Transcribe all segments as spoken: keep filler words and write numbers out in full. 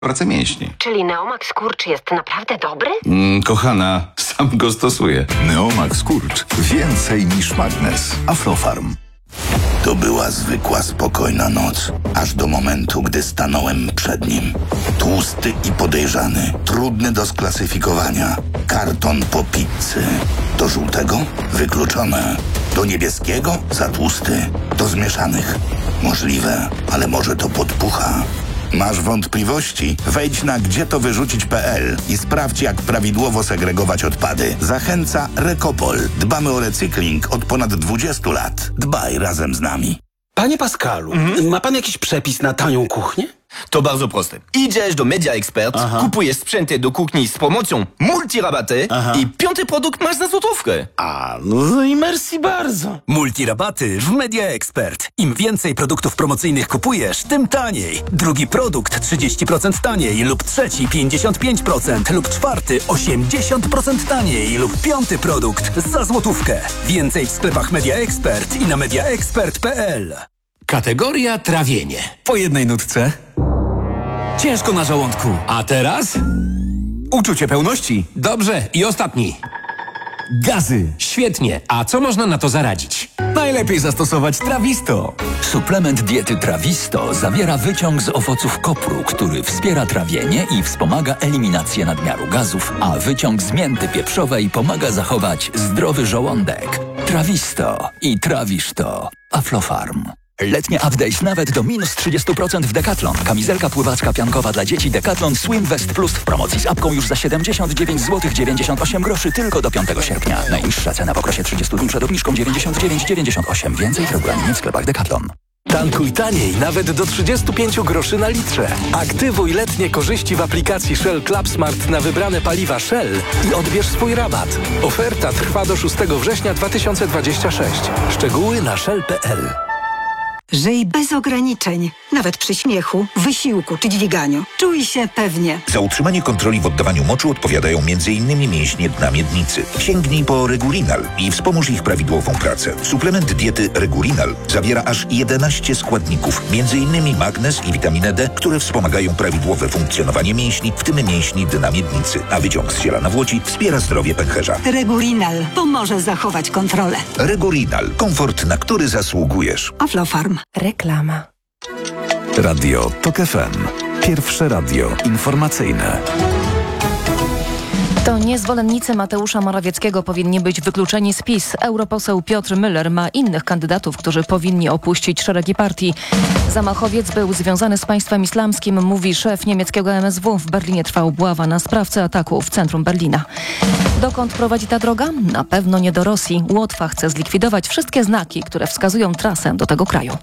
pracę mięśni. Czyli Neomax Skurcz jest naprawdę dobry? Mm, kochana, sam go stosuję. Neomax Skurcz. Więcej niż magnes. Aflofarm. To była zwykła, spokojna noc, aż do momentu, gdy stanąłem przed nim. Tłusty i podejrzany, trudny do sklasyfikowania. Karton po pizzy. Do żółtego? Wykluczone. Do niebieskiego? Za tłusty. Do zmieszanych? Możliwe, ale może to podpucha. Masz wątpliwości? Wejdź na gdzie to wyrzucić kropka pe el i sprawdź, jak prawidłowo segregować odpady. Zachęca Recopol. Dbamy o recykling od ponad dwudziestu lat. Dbaj razem z nami. Panie Pascalu, mm? ma pan jakiś przepis na tanią kuchnię? To bardzo proste. Idziesz do Media Expert, Aha. kupujesz sprzęty do kuchni z promocją multirabaty Aha. i piąty produkt masz za złotówkę. A, no i merci bardzo. Multirabaty w Media Expert. Im więcej produktów promocyjnych kupujesz, tym taniej. Drugi produkt trzydzieści procent taniej lub trzeci pięćdziesiąt pięć procent lub czwarty osiemdziesiąt procent taniej lub piąty produkt za złotówkę. Więcej w sklepach Media Expert i na mediaexpert kropka pe el. Kategoria trawienie. Po jednej nutce. Ciężko na żołądku. A teraz? Uczucie pełności. Dobrze, i ostatni. Gazy. Świetnie. A co można na to zaradzić? Najlepiej zastosować Trawisto. Suplement diety Trawisto zawiera wyciąg z owoców kopru, który wspiera trawienie i wspomaga eliminację nadmiaru gazów, a wyciąg z mięty pieprzowej pomaga zachować zdrowy żołądek. Trawisto i trawisz to. Aflofarm. Letnie update nawet do minus trzydzieści procent w Decathlon. Kamizelka pływacka piankowa dla dzieci Decathlon Swim Vest Plus w promocji z apką już za siedemdziesiąt dziewięć złotych dziewięćdziesiąt osiem groszy tylko do piątego sierpnia. Najniższa cena w okresie trzydziestu dni przed obniżką dziewięćdziesiąt dziewięć dziewięćdziesiąt osiem. Więcej w regulaminie w sklepach Decathlon. Tankuj taniej nawet do trzydziestu pięciu groszy na litrze. Aktywuj letnie korzyści w aplikacji Shell Club Smart na wybrane paliwa Shell i odbierz swój rabat. Oferta trwa do szóstego września dwa tysiące dwudziestego szóstego. Szczegóły na shell kropka pe el. Żyj bez ograniczeń, nawet przy śmiechu, wysiłku czy dźwiganiu. Czuj się pewnie. Za utrzymanie kontroli w oddawaniu moczu odpowiadają m.in. mięśnie dna miednicy. Sięgnij po Regulinal i wspomóż ich prawidłową pracę. Suplement diety Regulinal zawiera aż jedenaście składników, m.in. magnez i witaminę D, które wspomagają prawidłowe funkcjonowanie mięśni, w tym mięśni dna miednicy. A wyciąg z ziela nawłoci wspiera zdrowie pęcherza. Regulinal pomoże zachować kontrolę. Regulinal. Komfort, na który zasługujesz. Aflofarm. Reklama. Radio Tok F M. Pierwsze radio informacyjne. To nie zwolennicy Mateusza Morawieckiego powinni być wykluczeni z PiS. Europoseł Piotr Müller ma innych kandydatów, którzy powinni opuścić szeregi partii. Zamachowiec był związany z państwem islamskim, mówi szef niemieckiego M S W. W Berlinie trwa obława na sprawcę ataku w centrum Berlina. Dokąd prowadzi ta droga? Na pewno nie do Rosji. Łotwa chce zlikwidować wszystkie znaki, które wskazują trasę do tego kraju.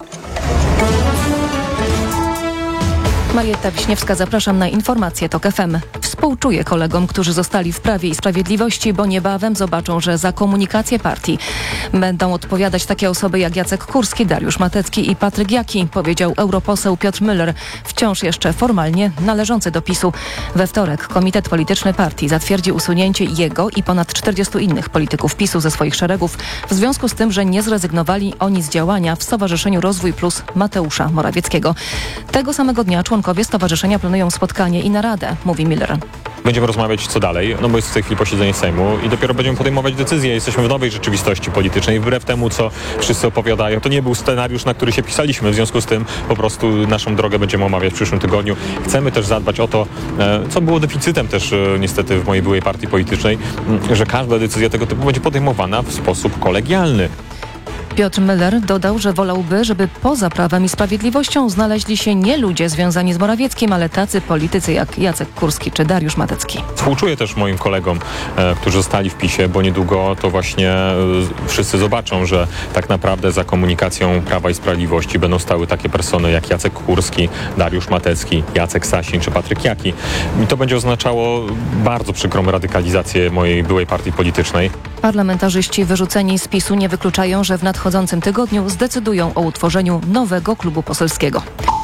Marietta Wiśniewska, zapraszam na informacje Tok F M. Współczuję kolegom, którzy zostali w Prawie i Sprawiedliwości, bo niebawem zobaczą, że za komunikację partii będą odpowiadać takie osoby jak Jacek Kurski, Dariusz Matecki i Patryk Jaki, powiedział europoseł Piotr Müller, wciąż jeszcze formalnie należący do PiSu. We wtorek Komitet Polityczny Partii zatwierdził usunięcie jego i ponad czterdziestu innych polityków PiSu ze swoich szeregów w związku z tym, że nie zrezygnowali oni z działania w Stowarzyszeniu Rozwój Plus Mateusza Morawieckiego. Tego samego dnia członkowie stowarzyszenia planują spotkanie i naradę, mówi Miller. Będziemy rozmawiać co dalej, no bo jest w tej chwili posiedzenie Sejmu i dopiero będziemy podejmować decyzje. Jesteśmy w nowej rzeczywistości politycznej, wbrew temu, co wszyscy opowiadają. To nie był scenariusz, na który się pisaliśmy, w związku z tym po prostu naszą drogę będziemy omawiać w przyszłym tygodniu. Chcemy też zadbać o to, co było deficytem też niestety w mojej byłej partii politycznej, że każda decyzja tego typu będzie podejmowana w sposób kolegialny. Piotr Müller dodał, że wolałby, żeby poza Prawem i Sprawiedliwością znaleźli się nie ludzie związani z Morawieckim, ale tacy politycy jak Jacek Kurski czy Dariusz Matecki. Współczuję też moim kolegom, e, którzy zostali w PiSie, bo niedługo to właśnie e, wszyscy zobaczą, że tak naprawdę za komunikacją Prawa i Sprawiedliwości będą stały takie persony jak Jacek Kurski, Dariusz Matecki, Jacek Sasin czy Patryk Jaki. I to będzie oznaczało bardzo przykrą radykalizację mojej byłej partii politycznej. Parlamentarzyści wyrzuceni z PiSu nie wykluczają, że w nadchodzącym tygodniu zdecydują o utworzeniu nowego klubu poselskiego.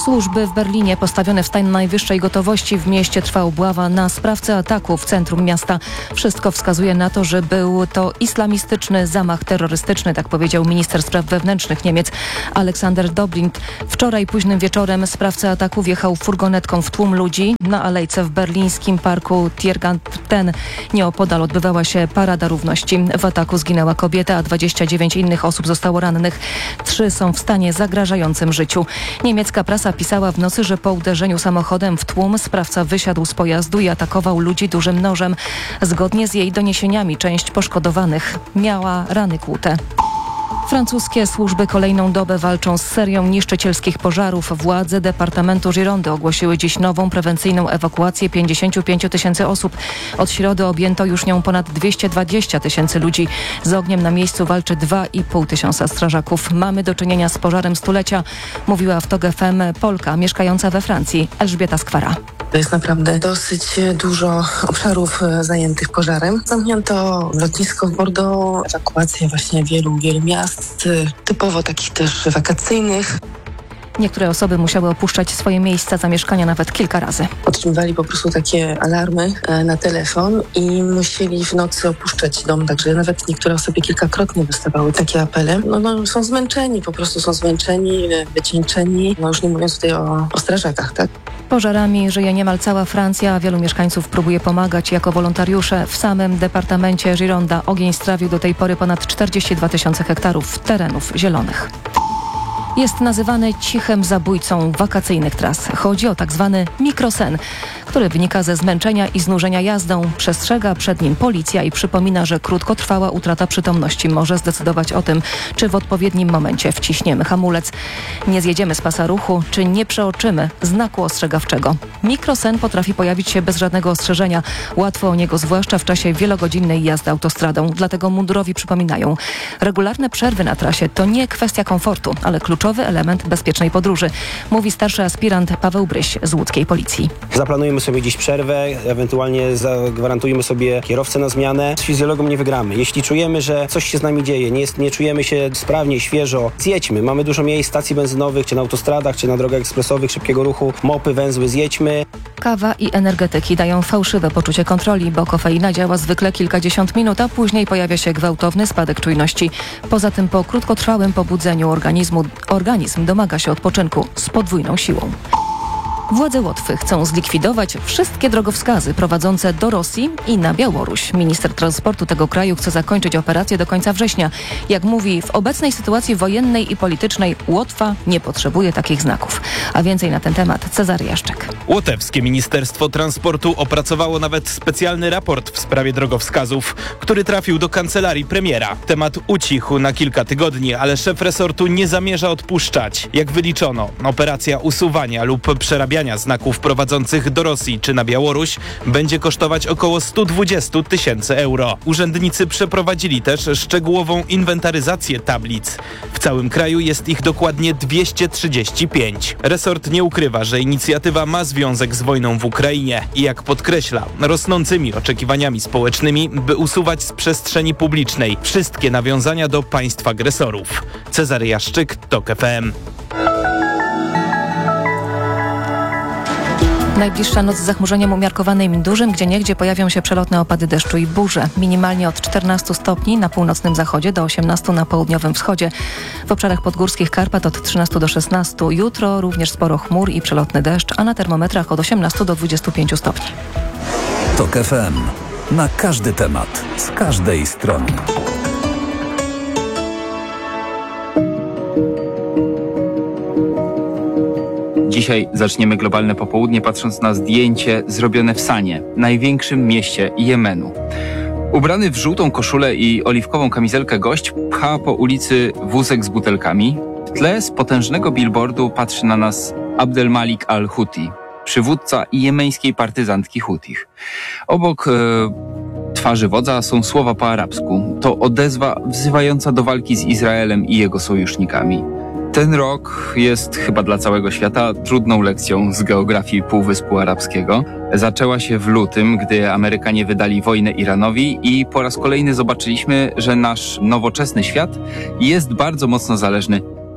Służby w Berlinie postawione w stan najwyższej gotowości. W mieście trwa obława na sprawcę ataku w centrum miasta. Wszystko wskazuje na to, że był to islamistyczny zamach terrorystyczny, tak powiedział minister spraw wewnętrznych Niemiec Aleksander Dobrindt. Wczoraj późnym wieczorem sprawca ataku wjechał furgonetką w tłum ludzi. Na alejce w berlińskim parku Tiergarten nieopodal odbywała się Parada Równości. W ataku zginęła kobieta, a dwadzieścia dziewięć innych osób zostało rannych. Trzy są w stanie zagrażającym życiu. Niemiecka prasa pisała w nocy, że po uderzeniu samochodem w tłum sprawca wysiadł z pojazdu i atakował ludzi dużym nożem. Zgodnie z jej doniesieniami część poszkodowanych miała rany kłute. Francuskie służby kolejną dobę walczą z serią niszczycielskich pożarów. Władze departamentu Girondy ogłosiły dziś nową prewencyjną ewakuację pięćdziesięciu pięciu tysięcy osób. Od środy objęto już nią ponad dwieście dwadzieścia tysięcy ludzi. Z ogniem na miejscu walczy dwa i pół tysiąca strażaków. Mamy do czynienia z pożarem stulecia, mówiła w Tok F M Polka mieszkająca we Francji, Elżbieta Skwara. To jest naprawdę dosyć dużo obszarów zajętych pożarem. Zamknięto lotnisko w Bordeaux, ewakuację właśnie wielu, wielu miast, typowo takich też wakacyjnych. Niektóre osoby musiały opuszczać swoje miejsca zamieszkania nawet kilka razy. Otrzymywali po prostu takie alarmy na telefon i musieli w nocy opuszczać dom, także nawet niektóre osoby kilkakrotnie dostawały takie apele. No, no są zmęczeni, po prostu są zmęczeni, wycieńczeni, no już nie mówiąc tutaj o, o strażakach, tak? Pożarami żyje niemal cała Francja, a wielu mieszkańców próbuje pomagać jako wolontariusze. W samym departamencie Gironda ogień strawił do tej pory ponad czterdzieści dwa tysiące hektarów terenów zielonych. Jest nazywany cichym zabójcą wakacyjnych tras. Chodzi o tak zwany mikrosen, który wynika ze zmęczenia i znużenia jazdą. Przestrzega przed nim policja i przypomina, że krótkotrwała utrata przytomności może zdecydować o tym, czy w odpowiednim momencie wciśniemy hamulec, nie zjedziemy z pasa ruchu, czy nie przeoczymy znaku ostrzegawczego. Mikrosen potrafi pojawić się bez żadnego ostrzeżenia. Łatwo o niego, zwłaszcza w czasie wielogodzinnej jazdy autostradą. Dlatego mundurowi przypominają, regularne przerwy na trasie to nie kwestia komfortu, ale kluczowy element bezpiecznej podróży, mówi starszy aspirant Paweł Bryś z łódzkiej policji. Zaplanujemy sobie dziś przerwę, ewentualnie zagwarantujemy sobie kierowcę na zmianę. Z fizjologą nie wygramy. Jeśli czujemy, że coś się z nami dzieje, nie, jest, nie czujemy się sprawnie, świeżo, zjedźmy. Mamy dużo miejsc, stacji benzynowych, czy na autostradach, czy na drogach ekspresowych, szybkiego ruchu, mopy, węzły, zjedźmy. Kawa i energetyki dają fałszywe poczucie kontroli, bo kofeina działa zwykle kilkadziesiąt minut, a później pojawia się gwałtowny spadek czujności. Poza tym po krótkotrwałym pobudzeniu organizmu organizm domaga się odpoczynku z podwójną siłą. Władze Łotwy chcą zlikwidować wszystkie drogowskazy prowadzące do Rosji i na Białoruś. Minister transportu tego kraju chce zakończyć operację do końca września. Jak mówi, w obecnej sytuacji wojennej i politycznej Łotwa nie potrzebuje takich znaków. A więcej na ten temat Cezary Jaszczek. Łotewskie Ministerstwo Transportu opracowało nawet specjalny raport w sprawie drogowskazów, który trafił do kancelarii premiera. Temat ucichł na kilka tygodni, ale szef resortu nie zamierza odpuszczać. Jak wyliczono, operacja usuwania lub przerabiania znaków prowadzących do Rosji czy na Białoruś będzie kosztować około sto dwadzieścia tysięcy euro. Urzędnicy przeprowadzili też szczegółową inwentaryzację tablic. W całym kraju jest ich dokładnie dwieście trzydzieści pięć. Resort nie ukrywa, że inicjatywa ma związek z wojną w Ukrainie i jak podkreśla, rosnącymi oczekiwaniami społecznymi, by usuwać z przestrzeni publicznej wszystkie nawiązania do państw agresorów. Cezary Jaszczyk, Tok F M. Najbliższa noc z zachmurzeniem umiarkowanym i dużym, gdzieniegdzie pojawią się przelotne opady deszczu i burze. Minimalnie od czternastu stopni na północnym zachodzie do osiemnastu na południowym wschodzie. W obszarach podgórskich Karpat od trzynastu do szesnastu. Jutro również sporo chmur i przelotny deszcz, a na termometrach od osiemnastu do dwudziestu pięciu stopni. Tok F M. Na każdy temat, z każdej strony. Dzisiaj zaczniemy globalne popołudnie patrząc na zdjęcie zrobione w Sanie, największym mieście Jemenu. Ubrany w żółtą koszulę i oliwkową kamizelkę gość pcha po ulicy wózek z butelkami. W tle z potężnego billboardu patrzy na nas Abdelmalik al-Houthi, przywódca jemeńskiej partyzantki Hutich. Obok e, twarzy wodza są słowa po arabsku. To odezwa wzywająca do walki z Izraelem i jego sojusznikami. Ten rok jest chyba dla całego świata trudną lekcją z geografii Półwyspu Arabskiego. Zaczęła się w lutym, gdy Amerykanie wydali wojnę Iranowi i po raz kolejny zobaczyliśmy, że nasz nowoczesny świat jest bardzo mocno zależny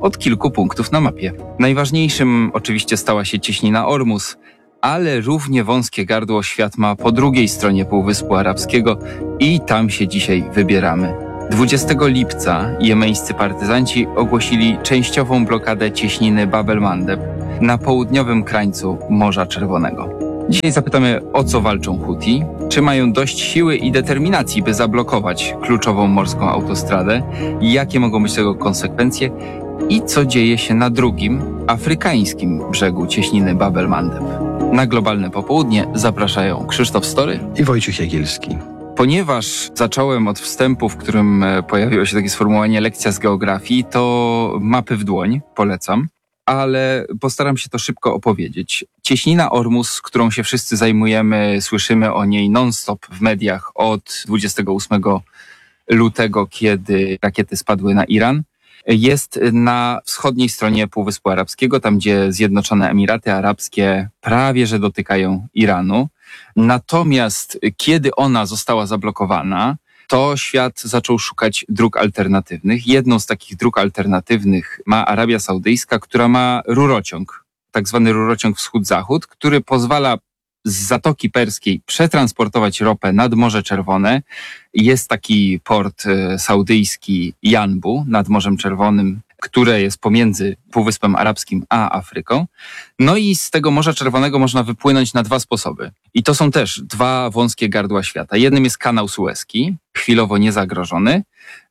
od kilku punktów na mapie. Najważniejszym oczywiście stała się cieśnina Ormus, ale równie wąskie gardło świat ma po drugiej stronie Półwyspu Arabskiego i tam się dzisiaj wybieramy. dwudziestego lipca jemeńscy partyzanci ogłosili częściową blokadę cieśniny Bab el-Mandeb na południowym krańcu Morza Czerwonego. Dzisiaj zapytamy, o co walczą Huti, czy mają dość siły i determinacji, by zablokować kluczową morską autostradę, jakie mogą być tego konsekwencje i co dzieje się na drugim, afrykańskim brzegu cieśniny Bab el-Mandeb. Na Globalne Popołudnie zapraszają Krzysztof Story i Wojciech Jagielski. Ponieważ zacząłem od wstępu, w którym pojawiło się takie sformułowanie lekcja z geografii, to mapy w dłoń polecam, ale postaram się to szybko opowiedzieć. Cieśnina Ormus, którą się wszyscy zajmujemy, słyszymy o niej non-stop w mediach od dwudziestego ósmego lutego, kiedy rakiety spadły na Iran. Jest na wschodniej stronie Półwyspu Arabskiego, tam gdzie Zjednoczone Emiraty Arabskie prawie że dotykają Iranu. Natomiast kiedy ona została zablokowana, to świat zaczął szukać dróg alternatywnych. Jedną z takich dróg alternatywnych ma Arabia Saudyjska, która ma rurociąg, tak zwany rurociąg wschód-zachód, który pozwala z Zatoki Perskiej przetransportować ropę nad Morze Czerwone. Jest taki port saudyjski Janbu nad Morzem Czerwonym, które jest pomiędzy Półwyspem Arabskim a Afryką. No i z tego Morza Czerwonego można wypłynąć na dwa sposoby. I to są też dwa wąskie gardła świata. Jednym jest kanał Sueski, chwilowo niezagrożony,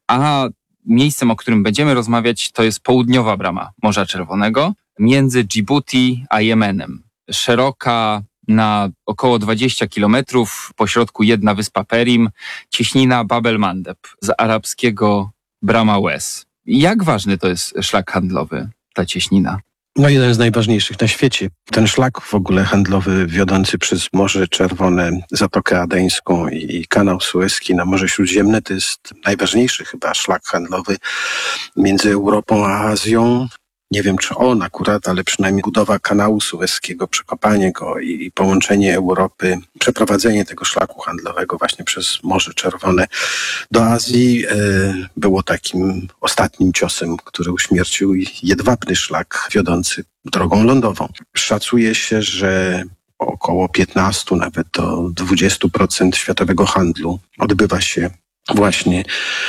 a miejscem, o którym będziemy rozmawiać, to jest południowa brama Morza Czerwonego między Dżibuti a Jemenem. Szeroka na około dwadzieścia kilometrów, pośrodku jedna wyspa Perim, cieśnina Bab el-Mandeb, z arabskiego Brama Wes. Jak ważny to jest szlak handlowy, ta cieśnina? No jeden z najważniejszych na świecie. Ten szlak w ogóle handlowy wiodący przez Morze Czerwone, Zatokę Adeńską i kanał Sueski na Morze Śródziemne to jest najważniejszy chyba szlak handlowy między Europą a Azją. Nie wiem, czy on akurat, ale przynajmniej budowa kanału sueskiego, przekopanie go i, i połączenie Europy, przeprowadzenie tego szlaku handlowego właśnie przez Morze Czerwone do Azji e, było takim ostatnim ciosem, który uśmiercił jedwabny szlak wiodący drogą lądową. Szacuje się, że około piętnaście, nawet do dwadzieścia procent światowego handlu odbywa się właśnie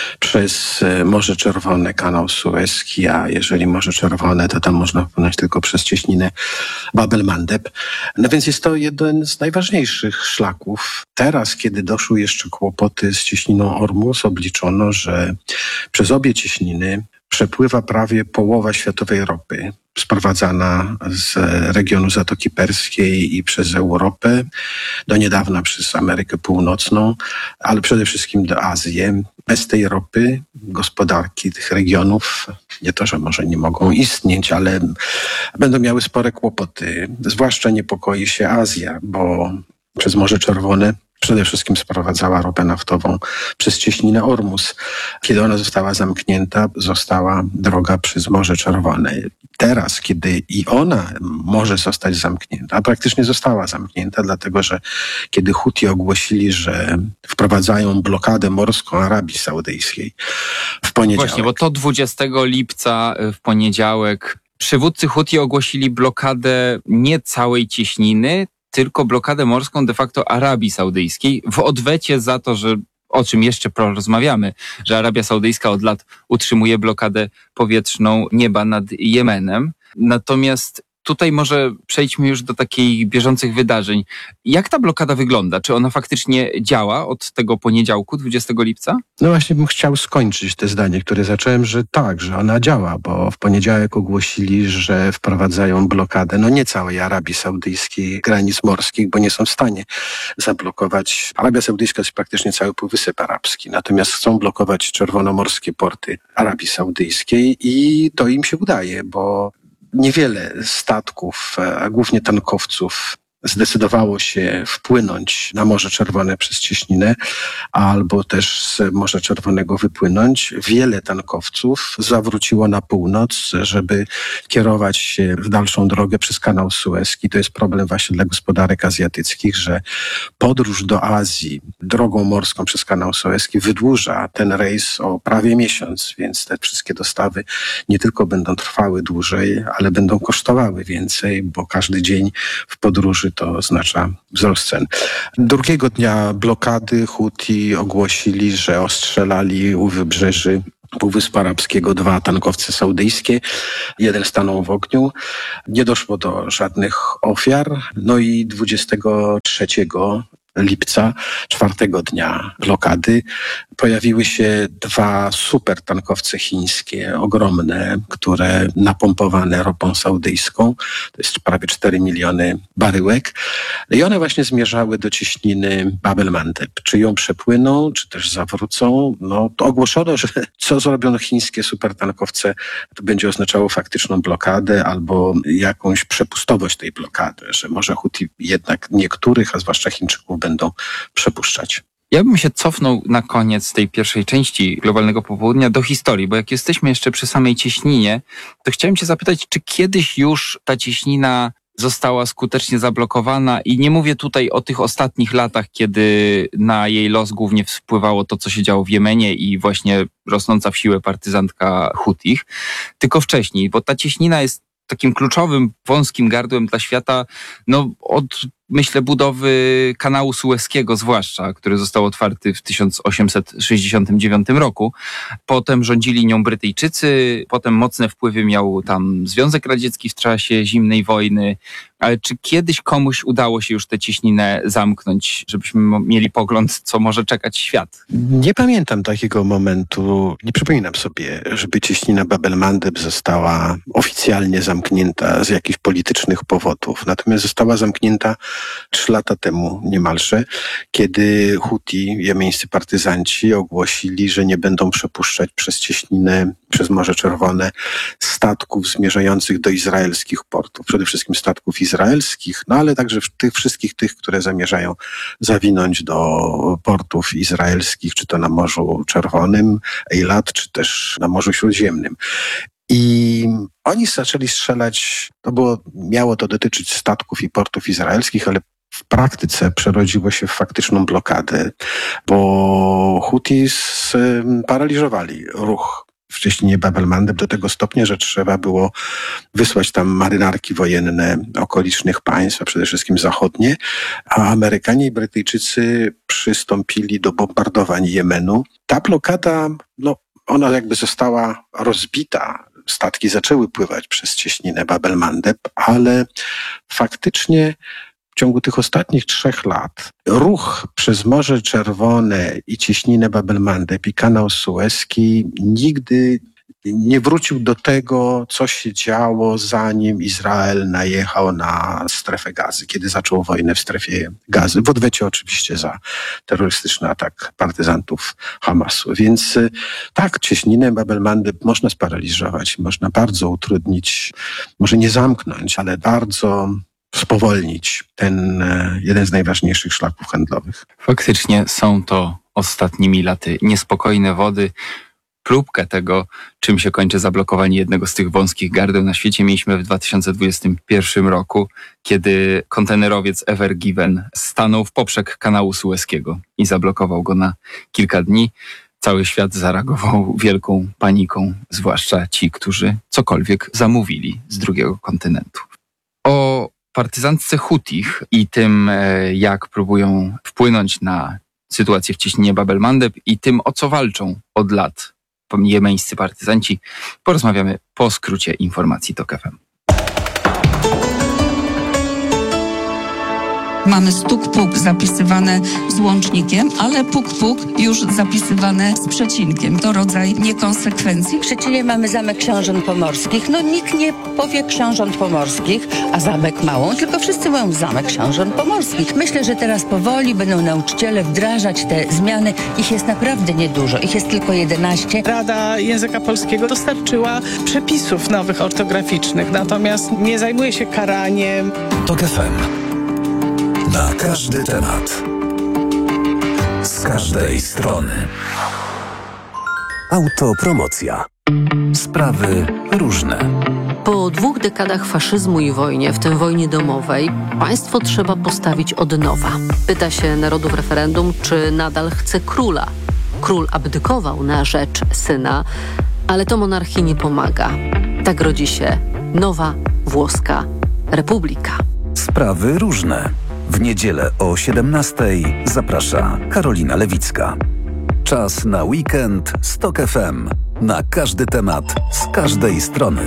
przez Morze Czerwone, kanał Sueski, a jeżeli Morze Czerwone, to tam można wpłynąć tylko przez cieśninę Bab el-Mandeb. No więc jest to jeden z najważniejszych szlaków. Teraz, kiedy doszły jeszcze kłopoty z cieśniną Ormus, obliczono, że przez obie cieśniny przepływa prawie połowa światowej ropy sprowadzana z regionu Zatoki Perskiej i przez Europę, do niedawna przez Amerykę Północną, ale przede wszystkim do Azji. Bez tej ropy gospodarki tych regionów, nie to, że może nie mogą istnieć, ale będą miały spore kłopoty. Zwłaszcza niepokoi się Azja, bo przez Morze Czerwone przede wszystkim sprowadzała ropę naftową przez cieśninę Ormus. Kiedy ona została zamknięta, została droga przez Morze Czerwone. Teraz, kiedy i ona może zostać zamknięta, a praktycznie została zamknięta, dlatego że kiedy Huti ogłosili, że wprowadzają blokadę morską Arabii Saudyjskiej w poniedziałek. Właśnie, bo to dwudziestego lipca w poniedziałek przywódcy Huti ogłosili blokadę nie całej cieśniny, tylko blokadę morską de facto Arabii Saudyjskiej w odwecie za to, że o czym jeszcze porozmawiamy, że Arabia Saudyjska od lat utrzymuje blokadę powietrzną nieba nad Jemenem. Natomiast tutaj może przejdźmy już do takich bieżących wydarzeń. Jak ta blokada wygląda? Czy ona faktycznie działa od tego poniedziałku, dwudziestego lipca? No właśnie bym chciał skończyć te zdanie, które zacząłem, że tak, że ona działa, bo w poniedziałek ogłosili, że wprowadzają blokadę, no nie całej Arabii Saudyjskiej, granic morskich, bo nie są w stanie zablokować. Arabia Saudyjska to jest praktycznie cały Półwysep Arabski, natomiast chcą blokować czerwonomorskie porty Arabii Saudyjskiej i to im się udaje, bo niewiele statków, a głównie tankowców zdecydowało się wpłynąć na Morze Czerwone przez cieśninę, albo też z Morza Czerwonego wypłynąć, wiele tankowców zawróciło na północ, żeby kierować się w dalszą drogę przez kanał Sueski. To jest problem właśnie dla gospodarek azjatyckich, że podróż do Azji drogą morską przez kanał Sueski wydłuża ten rejs o prawie miesiąc, więc te wszystkie dostawy nie tylko będą trwały dłużej, ale będą kosztowały więcej, bo każdy dzień w podróży to oznacza wzrost cen. Drugiego dnia blokady Huti ogłosili, że ostrzelali u wybrzeży Półwyspu Arabskiego dwa tankowce saudyjskie. Jeden stanął w ogniu. Nie doszło do żadnych ofiar. No i dwudziestego trzeciego lipca, czwartego dnia blokady, pojawiły się dwa supertankowce chińskie, ogromne, które napompowane ropą saudyjską, to jest prawie cztery miliony baryłek. I one właśnie zmierzały do cieśniny Bab el-Mandeb. Czy ją przepłyną, czy też zawrócą? No to ogłoszono, że co zrobią chińskie supertankowce, to będzie oznaczało faktyczną blokadę albo jakąś przepustowość tej blokady, że może Huti jednak niektórych, a zwłaszcza Chińczyków, będą przepuszczać. Ja bym się cofnął na koniec tej pierwszej części Globalnego Popołudnia do historii, bo jak jesteśmy jeszcze przy samej cieśninie, to chciałem cię zapytać, czy kiedyś już ta cieśnina została skutecznie zablokowana i nie mówię tutaj o tych ostatnich latach, kiedy na jej los głównie wpływało to, co się działo w Jemenie i właśnie rosnąca w siłę partyzantka Hutich, tylko wcześniej, bo ta cieśnina jest takim kluczowym, wąskim gardłem dla świata, no od myślę budowy kanału Sueskiego zwłaszcza, który został otwarty w tysiąc osiemset sześćdziesiątym dziewiątym roku. Potem rządzili nią Brytyjczycy, potem mocne wpływy miał tam Związek Radziecki w czasie zimnej wojny. Ale czy kiedyś komuś udało się już tę cieśninę zamknąć, żebyśmy mieli pogląd, co może czekać świat? Nie pamiętam takiego momentu, nie przypominam sobie, żeby cieśnina Bab el-Mandeb została oficjalnie zamknięta z jakichś politycznych powodów. Natomiast została zamknięta trzy lata temu niemalże, kiedy Huti, jemeńscy partyzanci, ogłosili, że nie będą przepuszczać przez cieśninę, przez Morze Czerwone statków zmierzających do izraelskich portów. Przede wszystkim statków izraelskich, no ale także tych wszystkich tych, które zamierzają zawinąć do portów izraelskich, czy to na Morzu Czerwonym, Eilat, czy też na Morzu Śródziemnym. I oni zaczęli strzelać, to było, miało to dotyczyć statków i portów izraelskich, ale w praktyce przerodziło się w faktyczną blokadę, bo Huti sparaliżowali ruch w cieśninie Bab el-Mandeb do tego stopnia, że trzeba było wysłać tam marynarki wojenne okolicznych państw, a przede wszystkim zachodnie, a Amerykanie i Brytyjczycy przystąpili do bombardowań Jemenu. Ta blokada, no, ona jakby została rozbita. Statki zaczęły pływać przez cieśninę Bab el-Mandeb, ale faktycznie w ciągu tych ostatnich trzech lat ruch przez Morze Czerwone i cieśninę Bab el-Mandeb i kanał Sueski nigdy nie wrócił do tego, co się działo, zanim Izrael najechał na strefę Gazy, kiedy zaczął wojnę w strefie Gazy, w odwecie oczywiście za terrorystyczny atak partyzantów Hamasu. Więc tak, cieśninę Bab el-Mandeb można sparaliżować, można bardzo utrudnić, może nie zamknąć, ale bardzo spowolnić ten jeden z najważniejszych szlaków handlowych. Faktycznie są to ostatnimi laty niespokojne wody. Próbkę tego, czym się kończy zablokowanie jednego z tych wąskich gardeł na świecie, mieliśmy w dwa tysiące dwudziestym pierwszym roku, kiedy kontenerowiec Ever Given stanął w poprzek kanału Sueskiego i zablokował go na kilka dni. Cały świat zareagował wielką paniką, zwłaszcza ci, którzy cokolwiek zamówili z drugiego kontynentu. O partyzantce Hutich i tym, jak próbują wpłynąć na sytuację w cieśninie Bab el-Mandeb i tym, o co walczą od lat jemeńscy partyzanci, porozmawiamy po skrócie informacji TOK F M. Mamy stuk-puk zapisywane z łącznikiem, ale puk-puk już zapisywane z przecinkiem. To rodzaj niekonsekwencji. W Szczecinie mamy Zamek Książąt Pomorskich. No nikt nie powie Książąt Pomorskich, a Zamek Małą, tylko wszyscy mówią Zamek Książąt Pomorskich. Myślę, że teraz powoli będą nauczyciele wdrażać te zmiany. Ich jest naprawdę niedużo. Ich jest tylko jedenaście. Rada Języka Polskiego dostarczyła przepisów nowych ortograficznych, natomiast nie zajmuje się karaniem. TOK F M. Na każdy temat. Z każdej strony. Autopromocja. Sprawy różne. Po dwóch dekadach faszyzmu i wojnie, w tym wojnie domowej, państwo trzeba postawić od nowa. Pyta się narodu w referendum, czy nadal chce króla. Król abdykował na rzecz syna, ale to monarchii nie pomaga. Tak rodzi się nowa włoska republika. Sprawy różne. W niedzielę o siedemnastej zaprasza Karolina Lewicka. Czas na weekend z Tok F M. Na każdy temat, z każdej strony.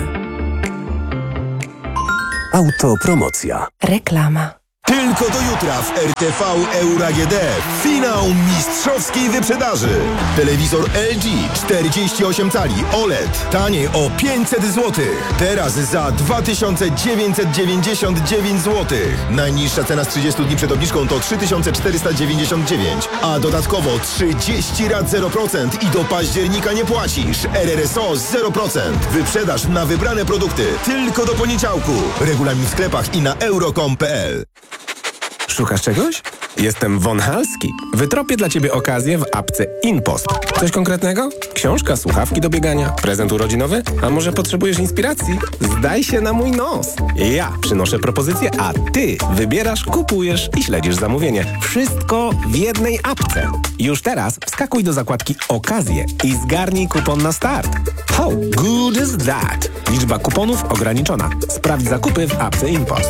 Autopromocja. Reklama. Tylko do jutra w R T V Euro A G D. Finał mistrzowskiej wyprzedaży. Telewizor L G czterdzieści osiem cali O L E D. Taniej o pięćset złotych. Teraz za dwa tysiące dziewięćset dziewięćdziesiąt dziewięć złotych. Najniższa cena z trzydziestu dni przed obniżką to trzy tysiące czterysta dziewięćdziesiąt dziewięć. A dodatkowo trzydzieści rat zero procent i do października nie płacisz. R R S O zero procent. Wyprzedaż na wybrane produkty. Tylko do poniedziałku. Regulamin w sklepach i na euro kropka com kropka p l. Szukasz czegoś? Jestem Von Halski. Wytropię dla Ciebie okazję w apce InPost. Coś konkretnego? Książka, słuchawki do biegania, prezent urodzinowy? A może potrzebujesz inspiracji? Zdaj się na mój nos. Ja przynoszę propozycję, a Ty wybierasz, kupujesz i śledzisz zamówienie. Wszystko w jednej apce. Już teraz wskakuj do zakładki Okazje i zgarnij kupon na start. How good is that? Liczba kuponów ograniczona. Sprawdź zakupy w apce InPost.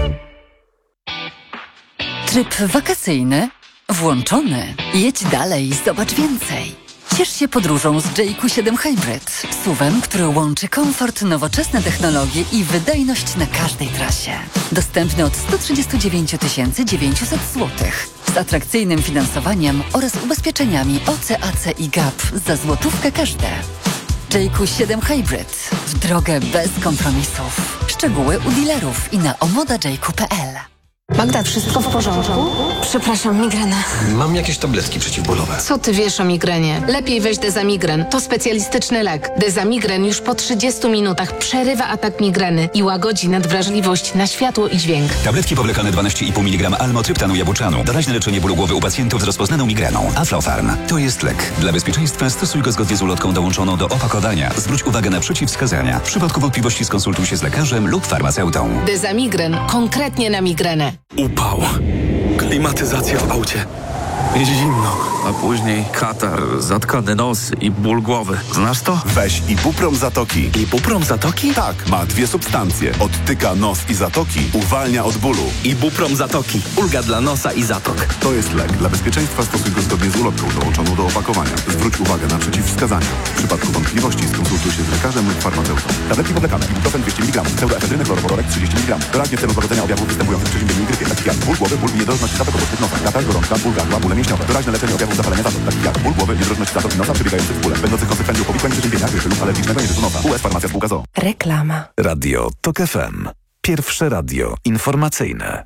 Tryb wakacyjny włączony. Jedź dalej, zobacz więcej. Ciesz się podróżą z J Q siedem Hybrid. S U V-em, który łączy komfort, nowoczesne technologie i wydajność na każdej trasie. Dostępny od sto trzydzieści dziewięć tysięcy dziewięćset złotych. Z atrakcyjnym finansowaniem oraz ubezpieczeniami O C A C i G A P za złotówkę każde. J Q siedem Hybrid. W drogę bez kompromisów. Szczegóły u dealerów i na omoda j q kropka p l. Magda, wszystko w porządku? Przepraszam, migrena. Mam jakieś tabletki przeciwbólowe. Co ty wiesz o migrenie? Lepiej weź Dezamigren. To specjalistyczny lek. Dezamigren już po trzydziestu minutach przerywa atak migreny i łagodzi nadwrażliwość na światło i dźwięk. Tabletki powlekane dwanaście i pół miligrama almotryptanu jabłczanu. Doraźne leczenie bólu głowy u pacjentów z rozpoznaną migreną. Aflofarm. To jest lek. Dla bezpieczeństwa stosuj go zgodnie z ulotką dołączoną do opakowania. Zwróć uwagę na przeciwwskazania. W przypadku wątpliwości skonsultuj się z lekarzem lub farmaceutą. Dezamigren. Konkretnie na migrenę. Upał. Klimatyzacja w aucie. Zimno. A później katar, zatkany nos i ból głowy. Znasz to? Weź Ibuprom Zatoki. Ibuprom Zatoki? Tak, ma dwie substancje. Odtyka nos i zatoki, uwalnia od bólu. Ibuprom Zatoki. Ulga dla nosa i zatok. To jest lek. Dla bezpieczeństwa stosuj go zgodnie z ulotką dołączoną do opakowania. Zwróć uwagę na przeciwwskazania. W przypadku wątpliwości skonsultuj się z lekarzem lub farmaceutą. Tabletki powlekane. Ibuprofen dwieście miligramów. Pseudoefedryny chlorowodorek trzydzieści miligramów. Doraźnie w celu złagodzenia objawów występujących przy zimie i grypie. Takich jak ból głowy, ból i niedrożność zatok obecnych nosa. Katar, gorączka, ból gardła, bóle mięśniowe. Doraźne leczenie objawów zapalenia zatok. Takich jak ból głowy, niedrożność zatok i nosa przebiegających w bóle. Będących konsekwencją powikłań przeziębienia, grypy lub alergicznego nieżytu nosa. U S Farmacja Spółka z o o. Reklama. Radio Tok F M. Pierwsze radio informacyjne.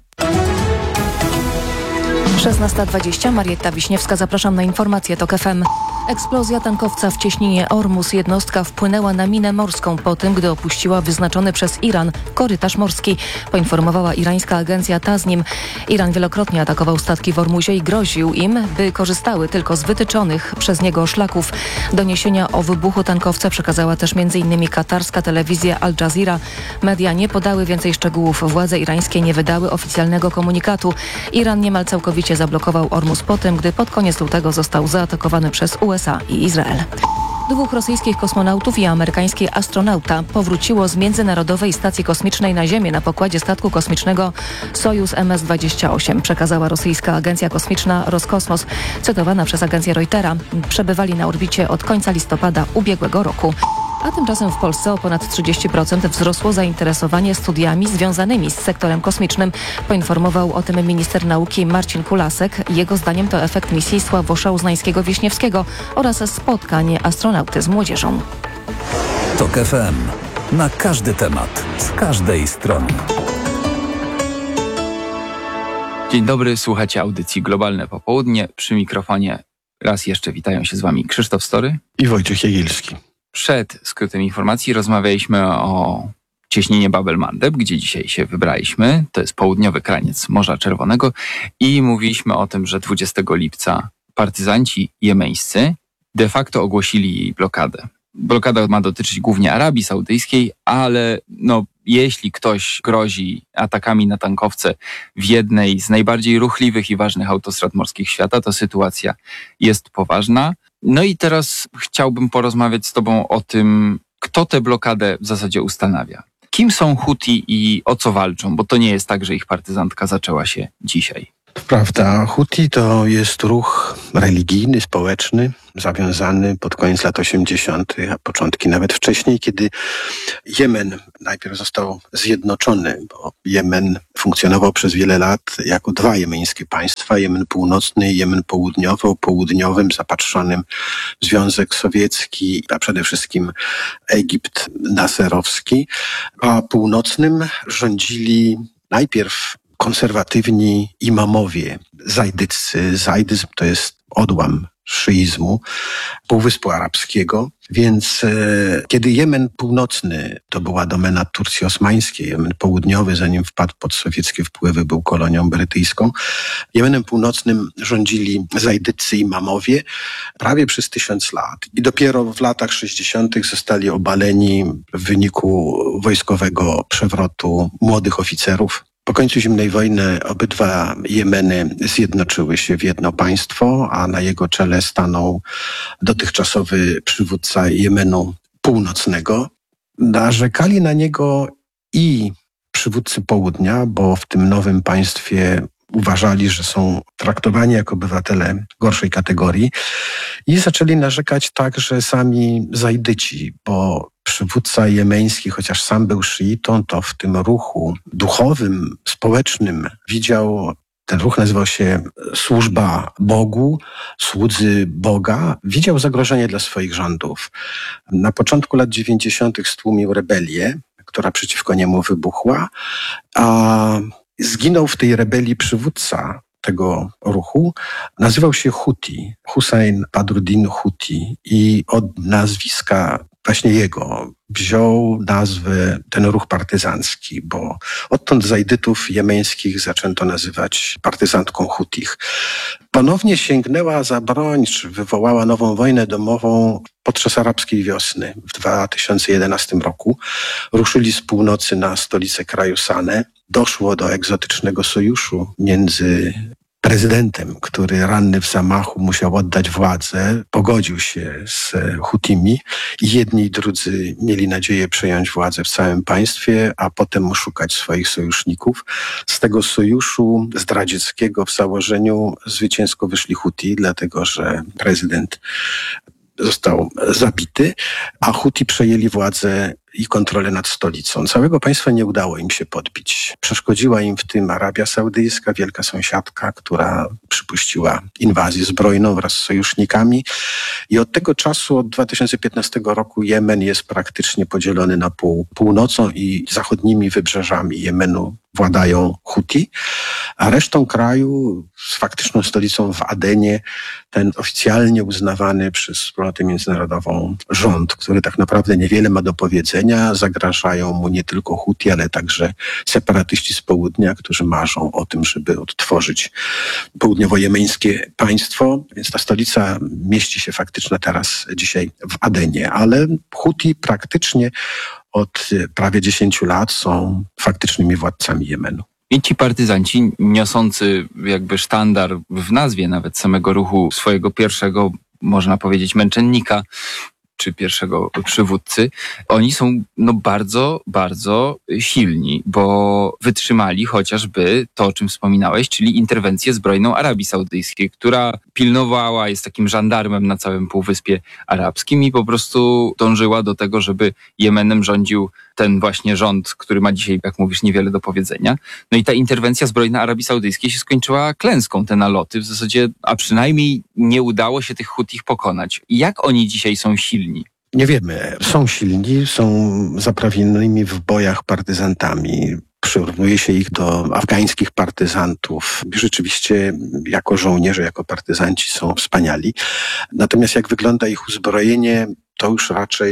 szesnasta dwadzieścia, Marietta Wiśniewska, zapraszam na informacje Tok F M. Eksplozja tankowca w cieśninie Ormus. Jednostka wpłynęła na minę morską po tym, gdy opuściła wyznaczony przez Iran korytarz morski, poinformowała irańska agencja Tasnim. Iran wielokrotnie atakował statki w Ormuzie i groził im, by korzystały tylko z wytyczonych przez niego szlaków. Doniesienia o wybuchu tankowca przekazała też między innymi katarska telewizja Al Jazeera. Media nie podały więcej szczegółów. Władze irańskie nie wydały oficjalnego komunikatu. Iran niemal całkowicie zablokował Ormus po tym, gdy pod koniec lutego został zaatakowany przez U S A i Izrael. Dwóch rosyjskich kosmonautów i amerykański astronauta powróciło z Międzynarodowej Stacji Kosmicznej na Ziemię na pokładzie statku kosmicznego Sojuz M S dwadzieścia osiem, przekazała rosyjska agencja kosmiczna Roskosmos, cytowana przez agencję Reutera. Przebywali na orbicie od końca listopada ubiegłego roku. A tymczasem w Polsce o ponad trzydzieści procent wzrosło zainteresowanie studiami związanymi z sektorem kosmicznym. Poinformował o tym minister nauki Marcin Kulasek. Jego zdaniem to efekt misji Sławosza Uznańskiego-Wiśniewskiego oraz spotkań astronauty z młodzieżą. Tok F M. Na każdy temat, z każdej strony. Dzień dobry, słuchacie audycji Globalne Popołudnie. Przy mikrofonie raz jeszcze witają się z Wami Krzysztof Story i Wojciech Jagielski. Przed skrótem informacji rozmawialiśmy o cieśninie Bab el-Mandeb, gdzie dzisiaj się wybraliśmy. To jest południowy kraniec Morza Czerwonego i mówiliśmy o tym, że dwudziestego lipca partyzanci jemeńscy de facto ogłosili jej blokadę. Blokada ma dotyczyć głównie Arabii Saudyjskiej, ale no, jeśli ktoś grozi atakami na tankowce w jednej z najbardziej ruchliwych i ważnych autostrad morskich świata, to sytuacja jest poważna. No i teraz chciałbym porozmawiać z tobą o tym, kto tę blokadę w zasadzie ustanawia. Kim są Huti i o co walczą? Bo to nie jest tak, że ich partyzantka zaczęła się dzisiaj. Prawda, Huti to jest ruch religijny, społeczny, zawiązany pod koniec lat osiemdziesiątych, a początki nawet wcześniej, kiedy Jemen najpierw został zjednoczony, bo Jemen funkcjonował przez wiele lat jako dwa jemeńskie państwa, Jemen Północny i Jemen Południowy, o południowym zapatrzonym w Związek Sowiecki, a przede wszystkim Egipt naserowski, a północnym rządzili najpierw konserwatywni imamowie zajdyccy. Zajdyzm to jest odłam szyizmu Półwyspu Arabskiego, więc e, kiedy Jemen Północny to była domena Turcji Osmańskiej, Jemen Południowy, zanim wpadł pod sowieckie wpływy, był kolonią brytyjską, Jemenem Północnym rządzili zajdyccy imamowie prawie przez tysiąc lat i dopiero w latach sześćdziesiątych zostali obaleni w wyniku wojskowego przewrotu młodych oficerów. Po końcu zimnej wojny obydwa Jemeny zjednoczyły się w jedno państwo, a na jego czele stanął dotychczasowy przywódca Jemenu Północnego. Narzekali na niego i przywódcy południa, bo w tym nowym państwie uważali, że są traktowani jako obywatele gorszej kategorii i zaczęli narzekać także sami zajdyci, bo przywódca jemeński, chociaż sam był szyitą, to w tym ruchu duchowym, społecznym widział, ten ruch nazywał się Służba Bogu, Słudzy Boga, widział zagrożenie dla swoich rządów. Na początku lat dziewięćdziesiątych stłumił rebelię, która przeciwko niemu wybuchła, a zginął w tej rebelii przywódca tego ruchu. Nazywał się Huti, Hussein Badruddin Huti i od nazwiska właśnie jego wziął nazwę ten ruch partyzancki, bo odtąd zajdytów jemeńskich zaczęto nazywać partyzantką Hutich. Ponownie sięgnęła za broń, czy wywołała nową wojnę domową podczas arabskiej wiosny w dwa tysiące jedenastym roku. Ruszyli z północy na stolicę kraju Sanę. Doszło do egzotycznego sojuszu między prezydentem, który ranny w zamachu musiał oddać władzę, pogodził się z Hutimi i jedni i drudzy mieli nadzieję przejąć władzę w całym państwie, a potem szukać swoich sojuszników. Z tego sojuszu zdradzieckiego w założeniu zwycięsko wyszli Huti, dlatego że prezydent został zabity, a Huti przejęli władzę i kontrolę nad stolicą. Całego państwa nie udało im się podbić. Przeszkodziła im w tym Arabia Saudyjska, wielka sąsiadka, która przypuściła inwazję zbrojną wraz z sojusznikami. I od tego czasu, od dwa tysiące piętnastego roku, Jemen jest praktycznie podzielony na pół. Północą i zachodnimi wybrzeżami Jemenu władają Huti, a resztą kraju z faktyczną stolicą w Adenie ten oficjalnie uznawany przez wspólnotę międzynarodową rząd, który tak naprawdę niewiele ma do powiedzenia. Zagrażają mu nie tylko Huti, ale także separatyści z południa, którzy marzą o tym, żeby odtworzyć południowo-jemeńskie państwo. Więc ta stolica mieści się faktycznie teraz dzisiaj w Adenie, ale Huti praktycznie od prawie dziesięciu lat są faktycznymi władcami Jemenu. I ci partyzanci niosący jakby sztandar w nazwie nawet samego ruchu swojego pierwszego, można powiedzieć, męczennika, czy pierwszego przywódcy, oni są no bardzo, bardzo silni, bo wytrzymali chociażby to, o czym wspominałeś, czyli interwencję zbrojną Arabii Saudyjskiej, która pilnowała, jest takim żandarmem na całym Półwyspie Arabskim i po prostu dążyła do tego, żeby Jemenem rządził ten właśnie rząd, który ma dzisiaj, jak mówisz, niewiele do powiedzenia. No i ta interwencja zbrojna Arabii Saudyjskiej się skończyła klęską, te naloty w zasadzie, a przynajmniej nie udało się tych Hutich pokonać. Jak oni dzisiaj są silni? Nie wiemy. Są silni, są zaprawionymi w bojach partyzantami. Przyrównuje się ich do afgańskich partyzantów. Rzeczywiście jako żołnierze, jako partyzanci są wspaniali. Natomiast jak wygląda ich uzbrojenie, to już raczej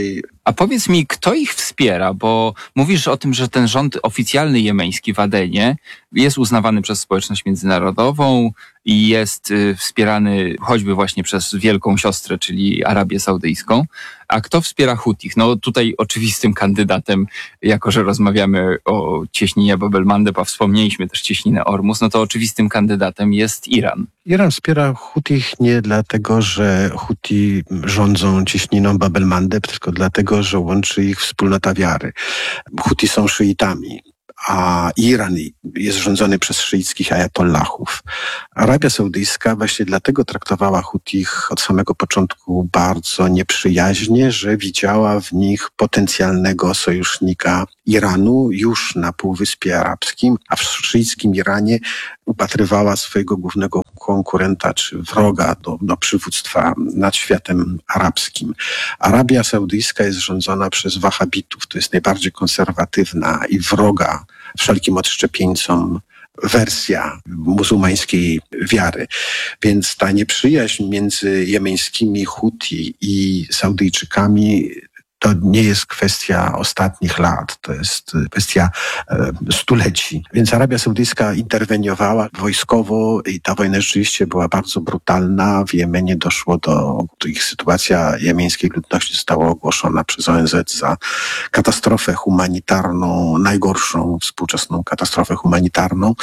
A powiedz mi, kto ich wspiera, bo mówisz o tym, że ten rząd oficjalny jemeński w Adenie jest uznawany przez społeczność międzynarodową i jest y, wspierany choćby właśnie przez wielką siostrę, czyli Arabię Saudyjską. A kto wspiera Hutich? No tutaj oczywistym kandydatem, jako że rozmawiamy o cieśninie Bab el-Mandeb, a wspomnieliśmy też cieśninę Ormus, no to oczywistym kandydatem jest Iran. Iran wspiera Hutich nie dlatego, że Huti rządzą cieśniną Bab el-Mandeb, tylko dlatego, że łączy ich wspólnota wiary. Huti są szyitami, a Iran jest rządzony przez szyickich ajatollahów. Arabia Saudyjska właśnie dlatego traktowała Hutich od samego początku bardzo nieprzyjaźnie, że widziała w nich potencjalnego sojusznika Iranu już na Półwyspie Arabskim, a w szyickim Iranie upatrywała swojego głównego konkurenta czy wroga do, do przywództwa nad światem arabskim. Arabia Saudyjska jest rządzona przez wahabitów, to jest najbardziej konserwatywna i wroga wszelkim odszczepieńcom wersja muzułmańskiej wiary. Więc ta nieprzyjaźń między jemeńskimi Huti i Saudyjczykami to nie jest kwestia ostatnich lat, to jest kwestia e, stuleci. Więc Arabia Saudyjska interweniowała wojskowo i ta wojna rzeczywiście była bardzo brutalna. W Jemenie doszło do, do ich sytuacja jemeńskiej ludności została ogłoszona przez O N Z za katastrofę humanitarną, najgorszą współczesną katastrofę humanitarną.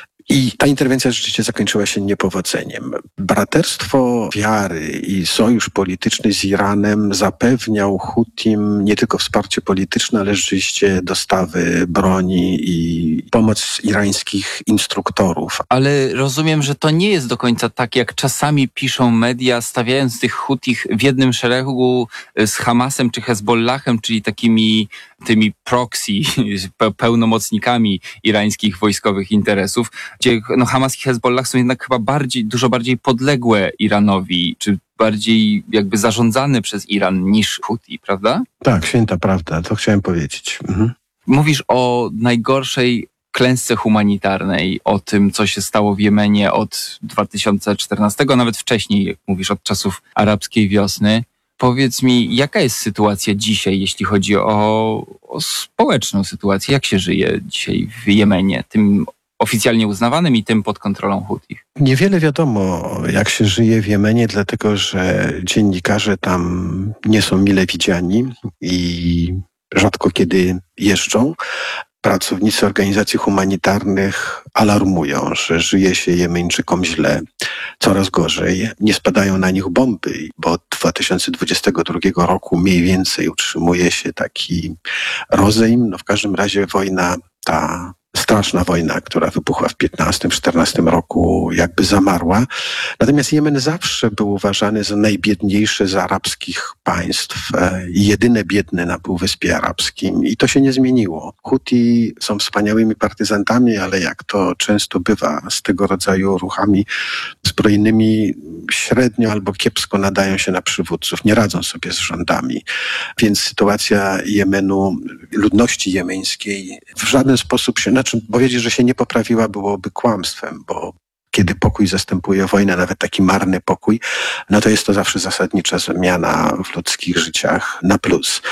I ta interwencja rzeczywiście zakończyła się niepowodzeniem. Braterstwo wiary i sojusz polityczny z Iranem zapewniał Hutim nie tylko wsparcie polityczne, ale rzeczywiście dostawy broni i pomoc irańskich instruktorów. Ale rozumiem, że to nie jest do końca tak, jak czasami piszą media, stawiając tych Hutich w jednym szeregu z Hamasem czy Hezbollahem, czyli takimi tymi proxy, pełnomocnikami irańskich wojskowych interesów, gdzie no, Hamas i Hezbollah są jednak chyba bardziej, dużo bardziej podległe Iranowi, czy bardziej jakby zarządzane przez Iran niż Huti, prawda? Tak, święta prawda, to chciałem powiedzieć. Mhm. Mówisz o najgorszej klęsce humanitarnej, o tym, co się stało w Jemenie od dwa tysiące czternastego, nawet wcześniej, jak mówisz, od czasów arabskiej wiosny. Powiedz mi, jaka jest sytuacja dzisiaj, jeśli chodzi o, o społeczną sytuację? Jak się żyje dzisiaj w Jemenie, tym oficjalnie uznawanym i tym pod kontrolą Hutich? Niewiele wiadomo, jak się żyje w Jemenie, dlatego że dziennikarze tam nie są mile widziani i rzadko kiedy jeżdżą. Pracownicy organizacji humanitarnych alarmują, że żyje się Jemeńczykom źle, coraz gorzej. Nie spadają na nich bomby, bo od dwa tysiące dwudziestego drugiego roku mniej więcej utrzymuje się taki rozejm. No w każdym razie wojna ta straszna wojna, która wybuchła w piętnastym czternastym roku, jakby zamarła. Natomiast Jemen zawsze był uważany za najbiedniejsze z arabskich państw i jedyne biedne na Półwyspie Arabskim. I to się nie zmieniło. Huti są wspaniałymi partyzantami, ale jak to często bywa z tego rodzaju ruchami zbrojnymi, średnio albo kiepsko nadają się na przywódców, nie radzą sobie z rządami. Więc sytuacja Jemenu, ludności jemeńskiej w żaden sposób się, znaczy powiedzieć, że się nie poprawiła, byłoby kłamstwem, bo kiedy pokój zastępuje wojnę, nawet taki marny pokój, no to jest to zawsze zasadnicza zmiana w ludzkich życiach na plus.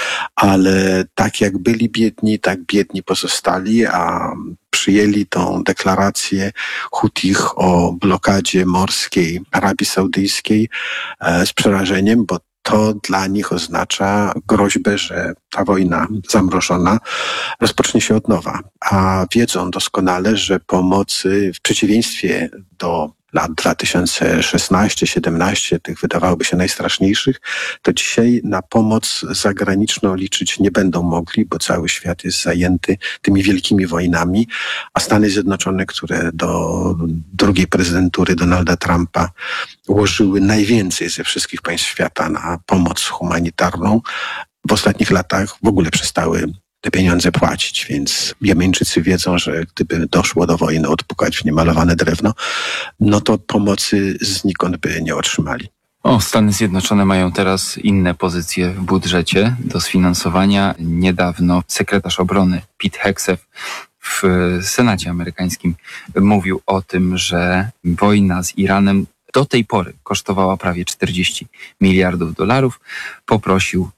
Ale tak jak byli biedni, tak biedni pozostali, a przyjęli tą deklarację Hutich o blokadzie morskiej Arabii Saudyjskiej e, z przerażeniem, bo to dla nich oznacza groźbę, że ta wojna zamrożona rozpocznie się od nowa. A wiedzą doskonale, że pomocy w przeciwieństwie do lat dwa tysiące szesnasty siedemnasty, tych wydawałoby się najstraszniejszych, to dzisiaj na pomoc zagraniczną liczyć nie będą mogli, bo cały świat jest zajęty tymi wielkimi wojnami, a Stany Zjednoczone, które do drugiej prezydentury Donalda Trumpa ułożyły najwięcej ze wszystkich państw świata na pomoc humanitarną, w ostatnich latach w ogóle przestały te pieniądze płacić, więc Jemeńczycy wiedzą, że gdyby doszło do wojny odpukać w niemalowane drewno, no to pomocy znikąd by nie otrzymali. O, Stany Zjednoczone mają teraz inne pozycje w budżecie do sfinansowania. Niedawno sekretarz obrony Pete Hegseth w Senacie amerykańskim mówił o tym, że wojna z Iranem do tej pory kosztowała prawie czterdzieści miliardów dolarów. Poprosił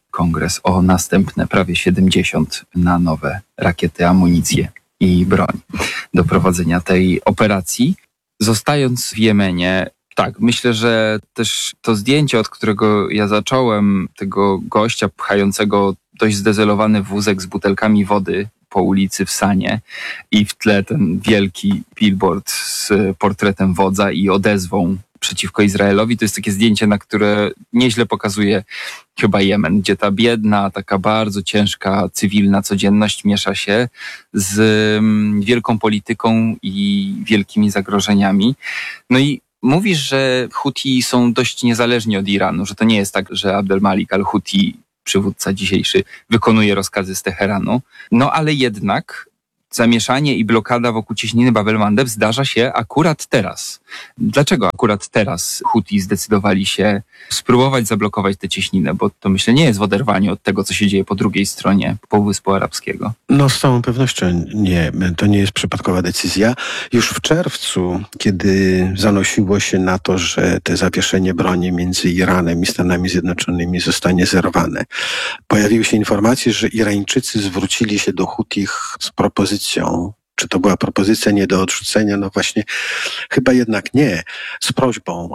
kongres o następne prawie siedemdziesiąt na nowe rakiety, amunicję i broń do prowadzenia tej operacji. Zostając w Jemenie, tak, myślę, że też to zdjęcie, od którego ja zacząłem, tego gościa pchającego dość zdezelowany wózek z butelkami wody po ulicy w Sanie i w tle ten wielki billboard z portretem wodza i odezwą przeciwko Izraelowi. To jest takie zdjęcie, na które nieźle pokazuje chyba Jemen, gdzie ta biedna, taka bardzo ciężka, cywilna codzienność miesza się z wielką polityką i wielkimi zagrożeniami. No i mówisz, że Huti są dość niezależni od Iranu, że to nie jest tak, że Abdel Malik al-Huti, przywódca dzisiejszy, wykonuje rozkazy z Teheranu. No ale jednak zamieszanie i blokada wokół cieśniny Bab el-Mandeb zdarza się akurat teraz. Dlaczego akurat teraz Huti zdecydowali się spróbować zablokować tę cieśninę? Bo to, myślę, nie jest w oderwaniu od tego, co się dzieje po drugiej stronie Półwyspu Arabskiego. No z całą pewnością nie. To nie jest przypadkowa decyzja. Już w czerwcu, kiedy zanosiło się na to, że te zawieszenie broni między Iranem i Stanami Zjednoczonymi zostanie zerwane, pojawiły się informacje, że Irańczycy zwrócili się do Hutich z propozycją, czy to była propozycja nie do odrzucenia? No właśnie, chyba jednak nie. Z prośbą,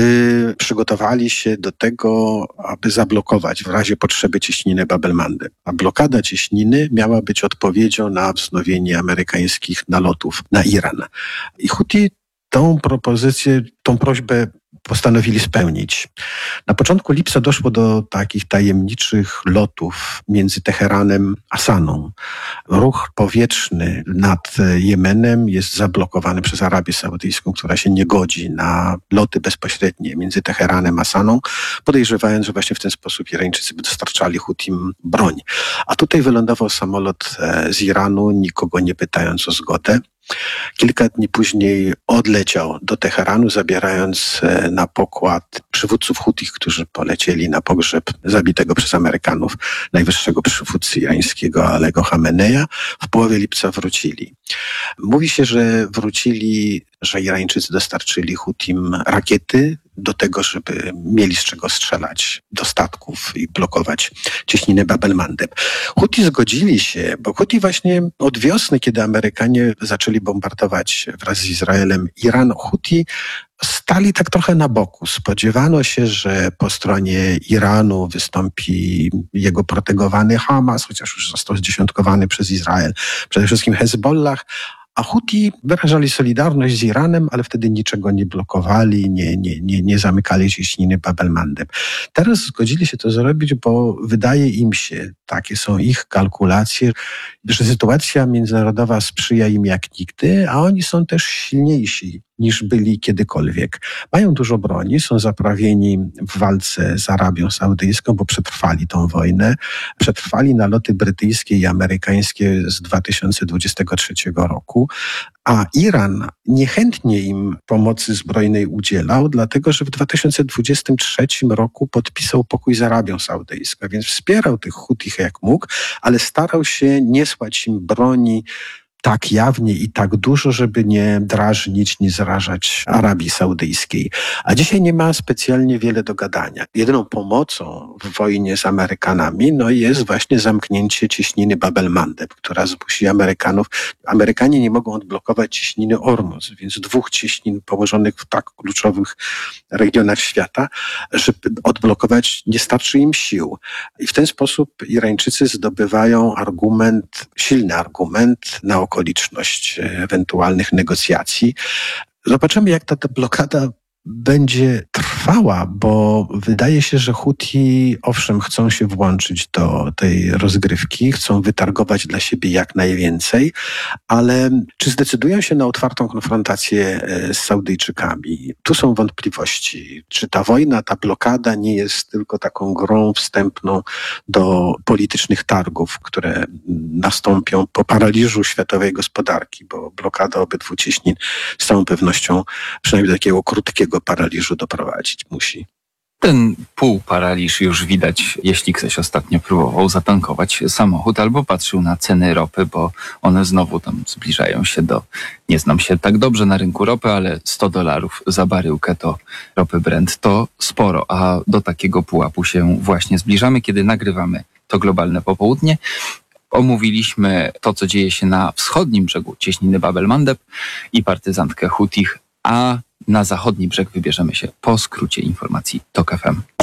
by przygotowali się do tego, aby zablokować w razie potrzeby cieśninę Bab el-Mandeb. A blokada cieśniny miała być odpowiedzią na wznowienie amerykańskich nalotów na Iran. I Huti tą propozycję, tą prośbę postanowili spełnić. Na początku lipca doszło do takich tajemniczych lotów między Teheranem a Saną. Ruch powietrzny nad Jemenem jest zablokowany przez Arabię Saudyjską, która się nie godzi na loty bezpośrednie między Teheranem a Saną, podejrzewając, że właśnie w ten sposób Irańczycy by dostarczali Hutim broń. A tutaj wylądował samolot z Iranu, nikogo nie pytając o zgodę. Kilka dni później odleciał do Teheranu, zabierając na pokład przywódców Hutich, którzy polecieli na pogrzeb zabitego przez Amerykanów najwyższego przywódcy irańskiego Alego Khameneja. W połowie lipca wrócili. Mówi się, że wrócili, że Irańczycy dostarczyli Hutim rakiety do tego, żeby mieli z czego strzelać do statków i blokować cieśninę Bab el-Mandeb. Huti zgodzili się, bo Huti właśnie od wiosny, kiedy Amerykanie zaczęli bombardować wraz z Izraelem Iran, Huti stali tak trochę na boku. Spodziewano się, że po stronie Iranu wystąpi jego protegowany Hamas, chociaż już został zdziesiątkowany przez Izrael, przede wszystkim Hezbollah, a Huti wyrażali solidarność z Iranem, ale wtedy niczego nie blokowali, nie, nie, nie, nie zamykali cieśniny Bab el-Mandeb. Teraz zgodzili się to zrobić, bo wydaje im się, takie są ich kalkulacje, że sytuacja międzynarodowa sprzyja im jak nigdy, a oni są też silniejsi niż byli kiedykolwiek. Mają dużo broni, są zaprawieni w walce z Arabią Saudyjską, bo przetrwali tą wojnę. Przetrwali naloty brytyjskie i amerykańskie z dwa tysiące dwudziestego trzeciego roku, a Iran niechętnie im pomocy zbrojnej udzielał, dlatego że w dwa tysiące dwudziestym trzecim roku podpisał pokój z Arabią Saudyjską, więc wspierał tych Hutich jak mógł, ale starał się nie słać im broni tak jawnie i tak dużo, żeby nie drażnić, nie zrażać Arabii Saudyjskiej. A dzisiaj nie ma specjalnie wiele do gadania. Jedyną pomocą w wojnie z Amerykanami no jest właśnie zamknięcie cieśniny Bab el-Mandeb, która zmusi Amerykanów. Amerykanie nie mogą odblokować cieśniny Ormuz, więc dwóch cieśnin położonych w tak kluczowych regionach świata, żeby odblokować nie starczy im sił. I w ten sposób Irańczycy zdobywają argument, silny argument na okoliczność ewentualnych negocjacji. Zobaczymy, jak ta, ta blokada będzie trwała, bo wydaje się, że Huti owszem chcą się włączyć do tej rozgrywki, chcą wytargować dla siebie jak najwięcej, ale czy zdecydują się na otwartą konfrontację z Saudyjczykami? Tu są wątpliwości. Czy ta wojna, ta blokada nie jest tylko taką grą wstępną do politycznych targów, które nastąpią po paraliżu światowej gospodarki, bo blokada obydwu cieśnin z całą pewnością przynajmniej do takiego krótkiego paraliżu doprowadzić musi. Ten półparaliż już widać, jeśli ktoś ostatnio próbował zatankować samochód albo patrzył na ceny ropy, bo one znowu tam zbliżają się do, nie znam się tak dobrze na rynku ropy, ale sto dolarów za baryłkę to ropy Brent to sporo, a do takiego pułapu się właśnie zbliżamy, kiedy nagrywamy to globalne popołudnie. Omówiliśmy to, co dzieje się na wschodnim brzegu cieśniny Bab el-Mandeb i partyzantkę Hutich, a na zachodni brzeg wybierzemy się po skrócie informacji TOK F M.